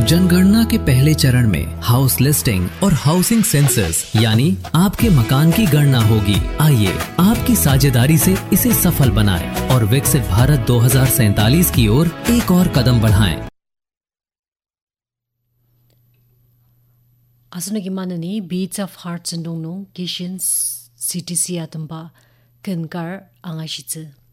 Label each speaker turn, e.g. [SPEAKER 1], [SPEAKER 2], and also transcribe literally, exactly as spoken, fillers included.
[SPEAKER 1] जनगणना के पहले चरण में हाउस लिस्टिंग और हाउसिंग सेंसस यानी आपके मकान की गणना होगी। आइए आपकी साझेदारी से इसे सफल बनाएं और विकसित भारत दो हज़ार सैंतालीस की ओर एक और कदम बढ़ाएं।
[SPEAKER 2] Asunagi manani Beats of Hearts and Dongno Kishin C T C Atumba Kenkar Angashitsu